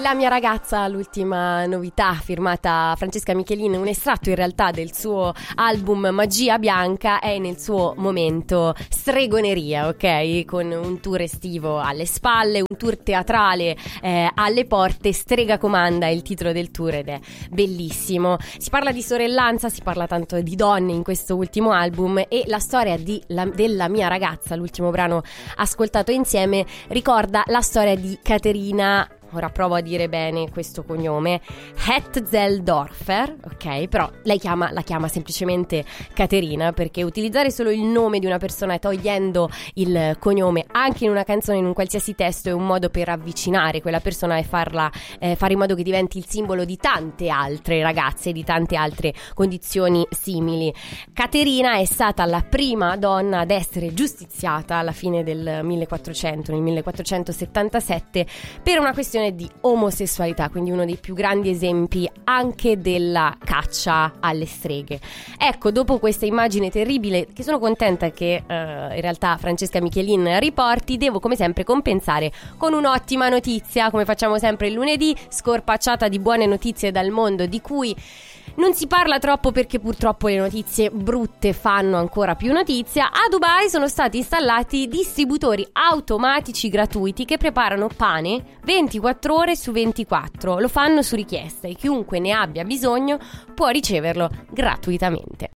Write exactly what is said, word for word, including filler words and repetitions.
La mia ragazza, l'ultima novità firmata Francesca Michelin, un estratto in realtà del suo album Magia Bianca, è nel suo momento stregoneria, ok? Con un tour estivo alle spalle, un tour teatrale eh, alle porte. Strega comanda è il titolo del tour ed è bellissimo. Si parla di sorellanza, si parla tanto di donne in questo ultimo album, e la storia di la, della mia ragazza, l'ultimo brano ascoltato insieme, ricorda la storia di Caterina. Ora provo a dire bene questo cognome, Hetzeldorfer, ok? Però lei chiama, la chiama semplicemente Caterina, perché utilizzare solo il nome di una persona e togliendo il cognome anche in una canzone, in un qualsiasi testo, è un modo per avvicinare quella persona e farla, eh, fare in modo che diventi il simbolo di tante altre ragazze, di tante altre condizioni simili. Caterina è stata la prima donna ad essere giustiziata alla fine del millequattrocento, nel millequattrocentosettantasette, per una questione di omosessualità, quindi uno dei più grandi esempi anche della caccia alle streghe. Ecco, dopo questa immagine terribile, che sono contenta che uh, in realtà Francesca Michelin riporti, devo come sempre compensare con un'ottima notizia, come facciamo sempre il lunedì, scorpacciata di buone notizie dal mondo di cui non si parla troppo perché purtroppo le notizie brutte fanno ancora più notizia. A Dubai sono stati installati distributori automatici gratuiti che preparano pane ventiquattro ore su ventiquattro. Lo fanno su richiesta e chiunque ne abbia bisogno può riceverlo gratuitamente.